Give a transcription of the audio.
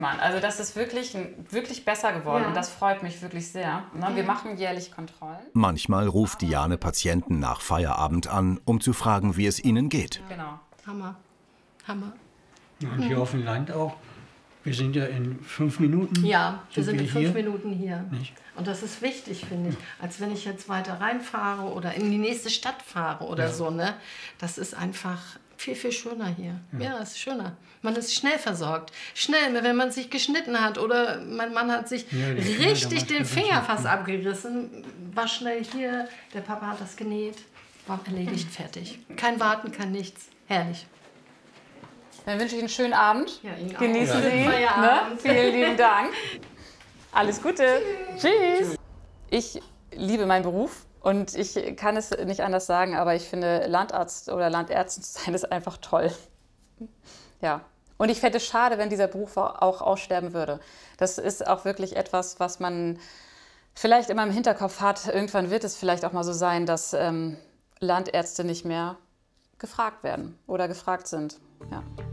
Also das ist wirklich besser geworden und das freut mich wirklich sehr. Wir machen jährlich Kontrollen. Manchmal ruft Diane Patienten nach Feierabend an, um zu fragen, wie es ihnen geht. Genau. Hammer. Hammer. Und hier auf dem Land auch. Wir sind ja in 5 Minuten. Ja, wir sind in 5 Minuten hier. Nicht? Und das ist wichtig, finde ich. Als wenn ich jetzt weiter reinfahre oder in die nächste Stadt fahre oder so. Ne? Das ist einfach viel, viel schöner hier. Ja, es ist schöner. Man ist schnell versorgt. Schnell, wenn man sich geschnitten hat oder mein Mann hat sich richtig den Finger fast abgerissen, war schnell hier, der Papa hat das genäht, war erledigt, fertig. Kein Warten, kein nichts. Herrlich. Dann wünsche ich einen schönen Abend. Ja, Ihnen auch. Genießen Sie. Feierabend. Vielen lieben Dank. Alles Gute. Tschüss. Ich liebe meinen Beruf und ich kann es nicht anders sagen, aber ich finde, Landarzt oder Landärztin zu sein ist einfach toll. Ja. Und ich fände es schade, wenn dieser Beruf auch aussterben würde. Das ist auch wirklich etwas, was man vielleicht immer im Hinterkopf hat. Irgendwann wird es vielleicht auch mal so sein, dass Landärzte nicht mehr gefragt werden oder gefragt sind. Ja.